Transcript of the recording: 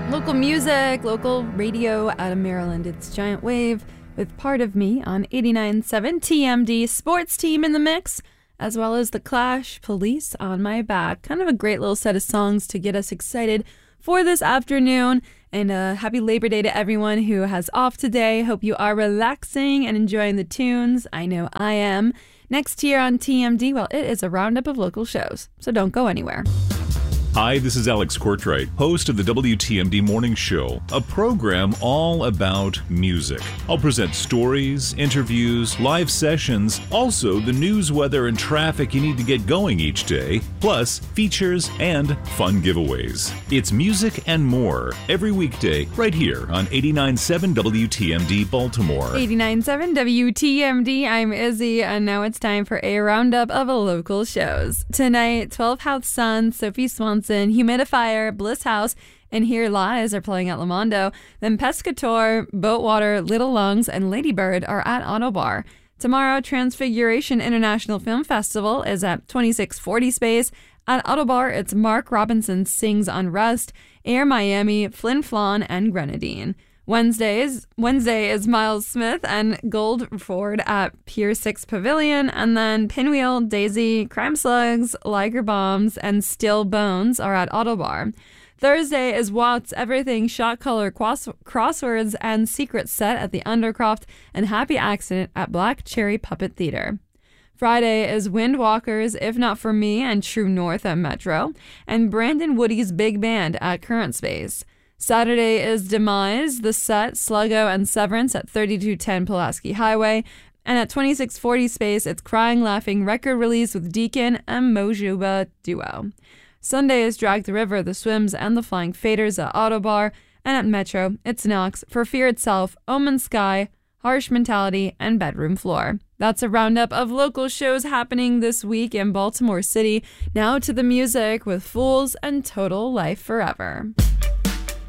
Local music, local radio out of Maryland. It's Giant Wave with Part of Me on 89.7 TMD. Sports team in the mix, as well as The Clash, Police on My Back. Kind of a great little set of songs to get us excited for this afternoon. And happy Labor Day to everyone who has off today. Hope you are relaxing and enjoying the tunes. I know I am. Next here on TMD, well, it is a roundup of local shows, so don't go anywhere. Hi, this is Alex Courtright, host of the WTMD Morning Show, a program all about music. I'll present stories, interviews, live sessions, also the news, weather, and traffic you need to get going each day, plus features and fun giveaways. It's music and more every weekday right here on 89.7 WTMD Baltimore. 89.7 WTMD, I'm Izzy, and now it's time for a roundup of local shows. Tonight, 12 House Sun, Sophie Swanson, Humidifier, Bliss House, and Here Lies are playing at Lamondo. Then Pescator, Boatwater, Little Lungs, and Ladybird are at Autobar. Tomorrow, Transfiguration International Film Festival is at 2640 Space. At Autobar, it's Mark Robinson Sings Unrest, Air Miami, Flin Flon, and Grenadine. Wednesday is Miles Smith and Goldford at Pier 6 Pavilion, and then Pinwheel, Daisy, Crime Slugs, Liger Bombs, and Still Bones are at Autobar. Thursday is Watts Everything Shot Color Crosswords and Secret Set at the Undercroft, and Happy Accident at Black Cherry Puppet Theater. Friday is Windwalkers, If Not For Me, and True North at Metro, and Brandon Woody's Big Band at Current Space. Saturday is Demise, The Set, Sluggo, and Severance at 3210 Pulaski Highway. And at 2640 Space, it's Crying Laughing record release with Deacon and Mojuba Duo. Sunday is Drag the River, The Swims, and The Flying Faders at Autobar. And at Metro, it's Knox, For Fear Itself, Omen Sky, Harsh Mentality, and Bedroom Floor. That's a roundup of local shows happening this week in Baltimore City. Now to the music with Fools and Total Life Forever.